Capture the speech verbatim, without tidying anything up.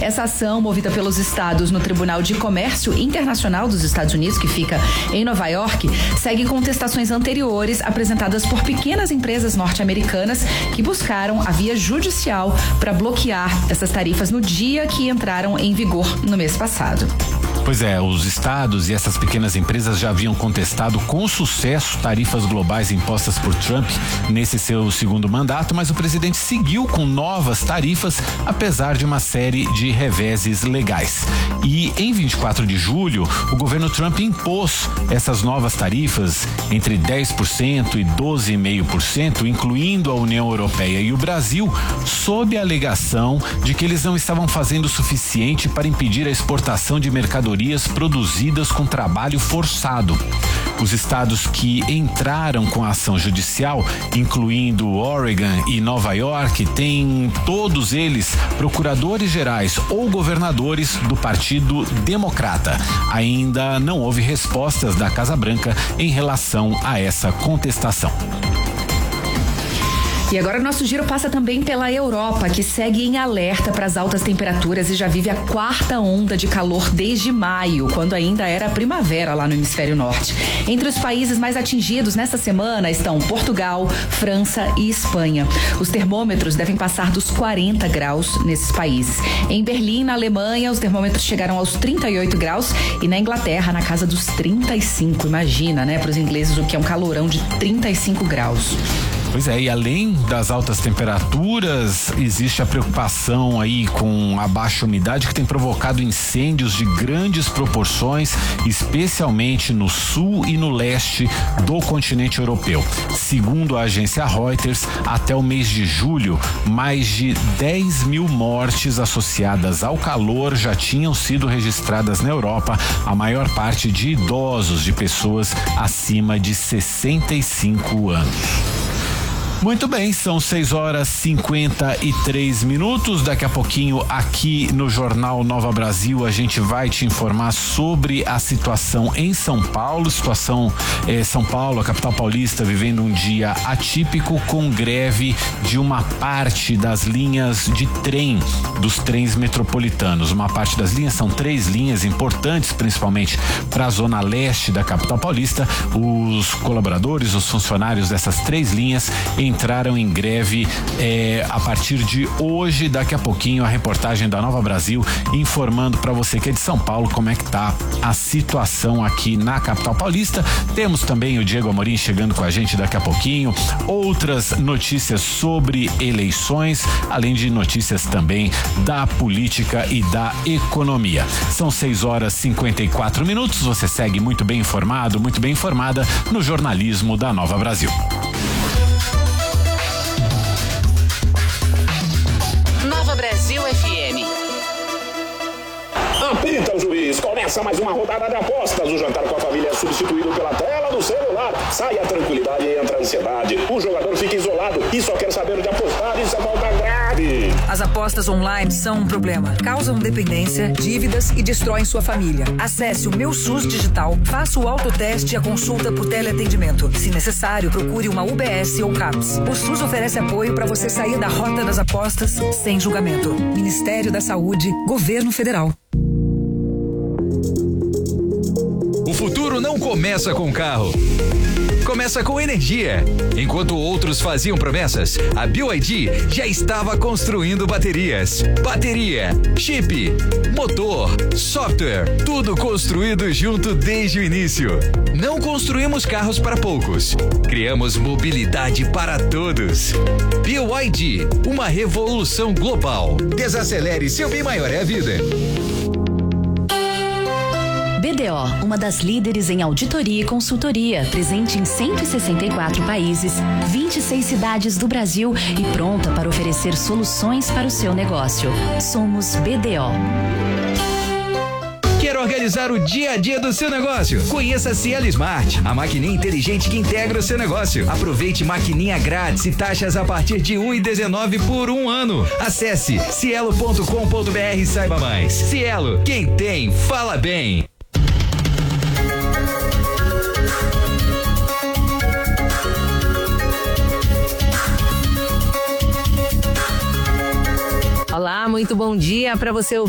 Essa ação, movida pelos estados no Tribunal de Comércio Internacional dos Estados Unidos, que fica em Nova York, segue contestações anteriores apresentadas por pequenas empresas norte-americanas que buscaram a via judicial para bloquear essas tarifas no dia que entraram em vigor no mês passado. Pois é, os estados e essas pequenas empresas já haviam contestado com sucesso tarifas globais impostas por Trump nesse seu segundo mandato, mas o presidente seguiu com novas tarifas, apesar de uma série de reveses legais. E em vinte e quatro de julho, o governo Trump impôs essas novas tarifas entre dez por cento e doze vírgula cinco por cento, incluindo a União Europeia e o Brasil, sob a alegação de que eles não estavam fazendo o suficiente para impedir a exportação de mercadorias produzidas com trabalho forçado. Os estados que entraram com a ação judicial, incluindo Oregon e Nova York, têm todos eles procuradores gerais ou governadores do Partido Democrata. Ainda não houve respostas da Casa Branca em relação a essa contestação. E agora o nosso giro passa também pela Europa, que segue em alerta para as altas temperaturas e já vive a quarta onda de calor desde maio, quando ainda era primavera lá no hemisfério norte. Entre os países mais atingidos nesta semana estão Portugal, França e Espanha. Os termômetros devem passar dos quarenta graus nesses países. Em Berlim, na Alemanha, os termômetros chegaram aos trinta e oito graus e na Inglaterra, na casa dos trinta e cinco. Imagina, né, para os ingleses, o que é um calorão de trinta e cinco graus. Pois é, e além das altas temperaturas, existe a preocupação aí com a baixa umidade que tem provocado incêndios de grandes proporções, especialmente no sul e no leste do continente europeu. Segundo a agência Reuters, até o mês de julho, mais de dez mil mortes associadas ao calor já tinham sido registradas na Europa, a maior parte de idosos, de pessoas acima de sessenta e cinco anos. Muito bem, são seis horas e cinquenta e três minutos. Daqui a pouquinho, aqui no Jornal Nova Brasil, a gente vai te informar sobre a situação em São Paulo. Situação eh, São Paulo, a capital paulista, vivendo um dia atípico com greve de uma parte das linhas de trem, dos trens metropolitanos. Uma parte das linhas, são três linhas importantes, principalmente para a zona leste da capital paulista. Os colaboradores, os funcionários dessas três linhas em entraram em greve eh, a partir de hoje. Daqui a pouquinho a reportagem da Nova Brasil informando para você que é de São Paulo como é que tá a situação aqui na capital paulista. Temos também o Diego Amorim chegando com a gente daqui a pouquinho, outras notícias sobre eleições, além de notícias também da política e da economia. São seis horas e cinquenta e quatro minutos. Você segue muito bem informado, muito bem informada no jornalismo da Nova Brasil. Brasil F M. Apita o juiz, começa mais uma rodada de apostas. O jantar com a família é substituído pela tela do celular. Sai a tranquilidade e entra a ansiedade. O jogador fica isolado e só quer saber de apostar. Isso é falta grave. As apostas online são um problema. Causam dependência, dívidas e destroem sua família. Acesse o Meu SUS Digital, faça o autoteste e a consulta por teleatendimento. Se necessário, procure uma U B S ou CAPS. O SUS oferece apoio para você sair da rota das apostas sem julgamento. Ministério da Saúde, Governo Federal. O futuro não começa com carro. Começa com energia. Enquanto outros faziam promessas, a B Y D já estava construindo baterias. Bateria, chip, motor, software, tudo construído junto desde o início. Não construímos carros para poucos. Criamos mobilidade para todos. B Y D, uma revolução global. Desacelere, seu bem maior é a vida. B D O, uma das líderes em auditoria e consultoria, presente em cento e sessenta e quatro países, vinte e seis cidades do Brasil e pronta para oferecer soluções para o seu negócio. Somos B D O. Quer organizar o dia a dia do seu negócio? Conheça a Cielo Smart, a maquininha inteligente que integra o seu negócio. Aproveite maquininha grátis e taxas a partir de um real e dezenove centavos por um ano. Acesse cielo ponto com ponto br e saiba mais. Cielo, quem tem, fala bem. Olá, muito bom dia para você.